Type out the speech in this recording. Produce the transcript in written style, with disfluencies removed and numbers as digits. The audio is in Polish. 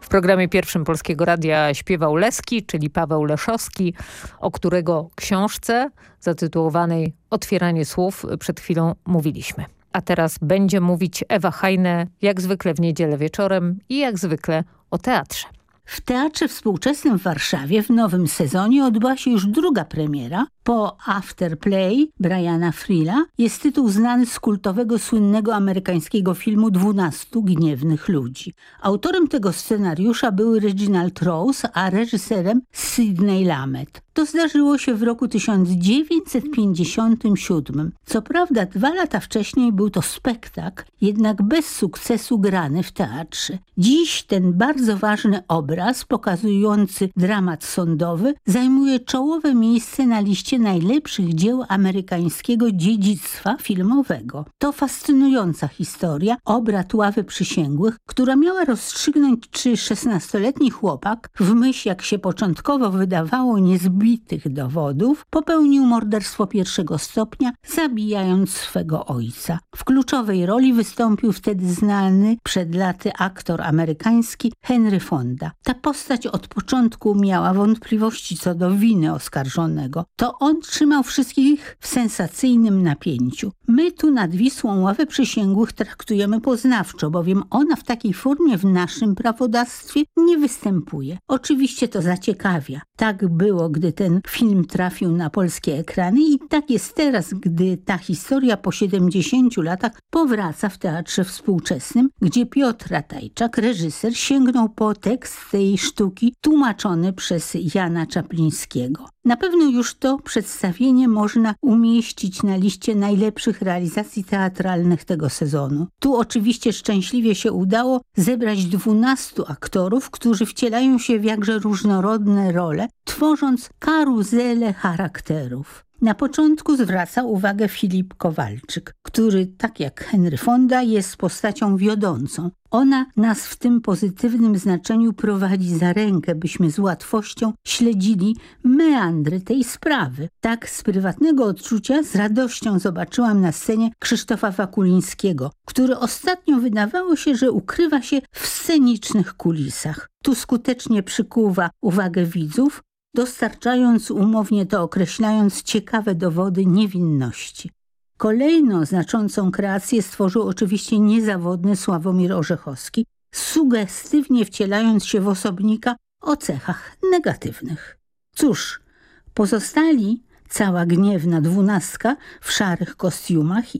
W programie pierwszym Polskiego Radia śpiewał Leski, czyli Paweł Leszowski, o którego książce zatytułowanej Otwieranie słów przed chwilą mówiliśmy. A teraz będzie mówić Ewa Hajne, jak zwykle w niedzielę wieczorem i jak zwykle o teatrze. W Teatrze Współczesnym w Warszawie w nowym sezonie odbyła się już druga premiera. Po Afterplay Briana Frilla jest tytuł znany z kultowego, słynnego amerykańskiego filmu 12 gniewnych ludzi. Autorem tego scenariusza był Reginald Rose, a reżyserem Sidney Lumet. To zdarzyło się w roku 1957. Co prawda 2 lata wcześniej był to spektakl, jednak bez sukcesu grany w teatrze. Dziś ten bardzo ważny obraz pokazujący dramat sądowy zajmuje czołowe miejsce na liście najlepszych dzieł amerykańskiego dziedzictwa filmowego. To fascynująca historia, obrad ławy przysięgłych, która miała rozstrzygnąć, czy 16-letni chłopak, w myśl jak się początkowo wydawało niezbitych dowodów, popełnił morderstwo pierwszego stopnia, zabijając swego ojca. W kluczowej roli wystąpił wtedy znany przed laty aktor amerykański Henry Fonda. Ta postać od początku miała wątpliwości co do winy oskarżonego. To on trzymał wszystkich w sensacyjnym napięciu. My tu nad Wisłą ławę przysięgłych traktujemy poznawczo, bowiem ona w takiej formie w naszym prawodawstwie nie występuje. Oczywiście to zaciekawia. Tak było, gdy ten film trafił na polskie ekrany i tak jest teraz, gdy ta historia po 70 latach powraca w Teatrze Współczesnym, gdzie Piotr Ratajczak, reżyser, sięgnął po tekst tej sztuki tłumaczony przez Jana Czaplińskiego. Na pewno już to przedstawienie można umieścić na liście najlepszych realizacji teatralnych tego sezonu. Tu oczywiście szczęśliwie się udało zebrać 12 aktorów, którzy wcielają się w jakże różnorodne role, tworząc karuzelę charakterów. Na początku zwraca uwagę Filip Kowalczyk, który, tak jak Henry Fonda, jest postacią wiodącą. Ona nas w tym pozytywnym znaczeniu prowadzi za rękę, byśmy z łatwością śledzili meandry tej sprawy. Tak z prywatnego odczucia z radością zobaczyłam na scenie Krzysztofa Wakulińskiego, który ostatnio wydawało się, że ukrywa się w scenicznych kulisach. Tu skutecznie przykuwa uwagę widzów, dostarczając, umownie to określając, ciekawe dowody niewinności. Kolejną znaczącą kreację stworzył oczywiście niezawodny Sławomir Orzechowski, sugestywnie wcielając się w osobnika o cechach negatywnych. Cóż, pozostali, cała gniewna 12 w szarych kostiumach